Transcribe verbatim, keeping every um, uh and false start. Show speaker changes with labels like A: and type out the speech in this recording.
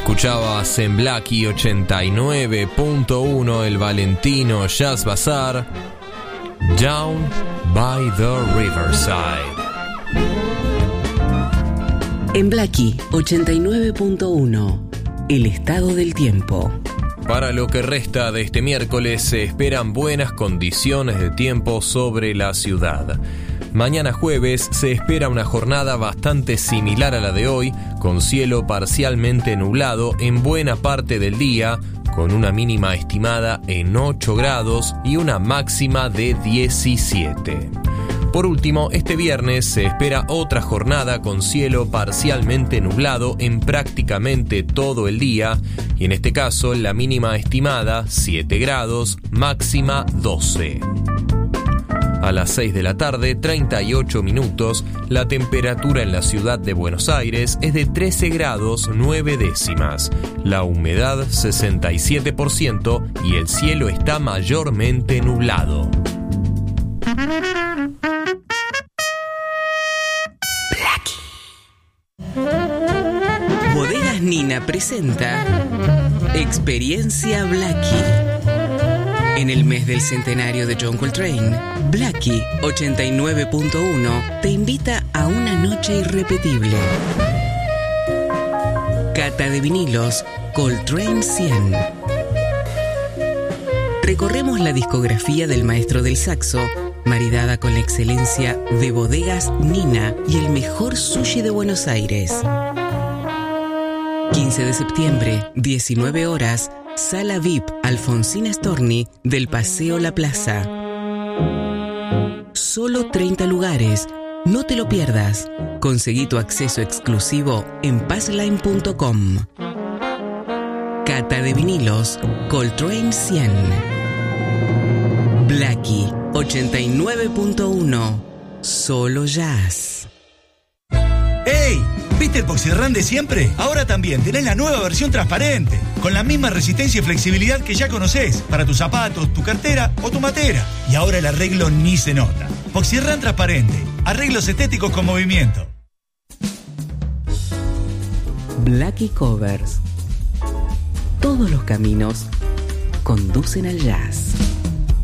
A: Escuchabas en Blackie ochenta y nueve punto uno el Valentino Jazz Bazaar, Down by the Riverside.
B: En Blackie ochenta y nueve punto uno, el estado del tiempo.
A: Para lo que resta de este miércoles se esperan buenas condiciones de tiempo sobre la ciudad. Mañana jueves se espera una jornada bastante similar a la de hoy, con cielo parcialmente nublado en buena parte del día, con una mínima estimada en ocho grados y una máxima de diecisiete. Por último, este viernes se espera otra jornada con cielo parcialmente nublado en prácticamente todo el día, y en este caso la mínima estimada siete grados, máxima doce. A las seis de la tarde, treinta y ocho minutos, la temperatura en la ciudad de Buenos Aires es de trece grados nueve décimas, la humedad sesenta y siete por ciento y el cielo está mayormente nublado.
B: Bodegas Nina presenta Experiencia Blackie. En el mes del centenario de John Coltrane, Blackie ochenta y nueve punto uno te invita a una noche irrepetible. Cata de vinilos Coltrane cien. Recorremos la discografía del maestro del saxo, maridada con la excelencia de Bodegas Nina y el mejor sushi de Buenos Aires. quince de septiembre, diecinueve horas, Sala V I P Alfonsina Storni del Paseo La Plaza. Solo treinta lugares. No te lo pierdas. Conseguí tu acceso exclusivo en passline punto com. Cata de vinilos Coltrane cien. Blackie ochenta y nueve punto uno. Solo jazz.
C: ¡Ey! ¿Viste el Poxirrán de siempre? Ahora también tenés la nueva versión transparente, con la misma resistencia y flexibilidad que ya conocés, para tus zapatos, tu cartera o tu matera. Y ahora el arreglo ni se nota. Poxirrán transparente, arreglos estéticos con movimiento.
B: Blackie Covers. Todos los caminos conducen al jazz.